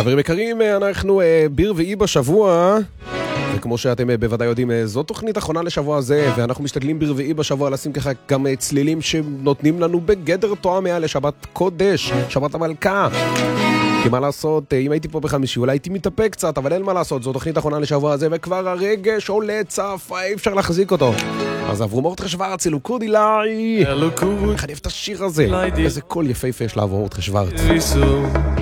חברים יקרים, אנחנו ברביעי בשבוע, וכמו שאתם בוודאי יודעים, זו תוכנית אחרונה לשבוע הזה, ואנחנו משתדלים ברביעי בשבוע לשים ככה גם צלילים שנותנים לנו בגדר תואמיה לשבת קודש, שבת המלכה. כי מה לעשות, אם הייתי פה בחמישי אולי הייתי מתאפק קצת, אבל אין מה לעשות, זו תוכנית אחרונה לשבוע הזה, וכבר הרגש עולה צף, אי אפשר להחזיק אותו. אז עברו מורדכי שוורץ, אלוקוד אילי. איך אני אוהב את השיר הזה, איזה קול יפהפה יש לעבור מורדכי שוורץ.